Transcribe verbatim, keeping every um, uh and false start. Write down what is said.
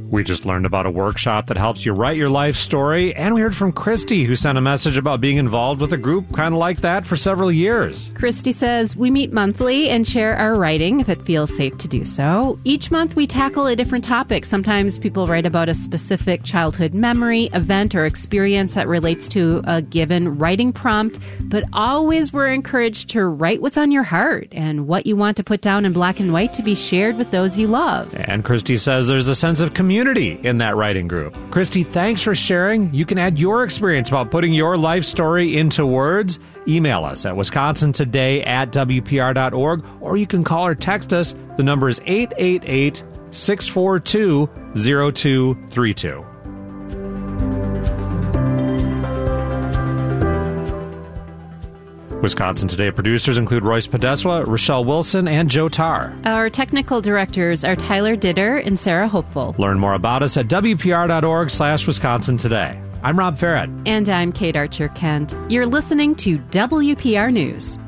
We just learned about a workshop that helps you write your life story, and we heard from Christy, who sent a message about being involved with a group kind of like that for several years. Christy says, we meet monthly and share our writing if it feels safe to do so. Each month we tackle a different topic. Sometimes people write about a specific childhood memory, event, or experience that relates to a given writing prompt, but always we're encouraged to write what's on your heart and what you want to put down in black and white to be shared with those you love. And Christy says there's a sense of community in that writing group. Christy, thanks for sharing. You can add your experience about putting your life story into words. Email us at wisconsin today at w p r dot org, or you can call or text us. The number is eight eight eight, six four two, zero two three two. Wisconsin Today producers include Royce Podeswa, Rochelle Wilson, and Joe Tarr. Our technical directors are Tyler Ditter and Sarah Hopeful. Learn more about us at w p r dot org slash Wisconsin Today. I'm Rob Farrett. And I'm Kate Archer-Kent. You're listening to W P R News.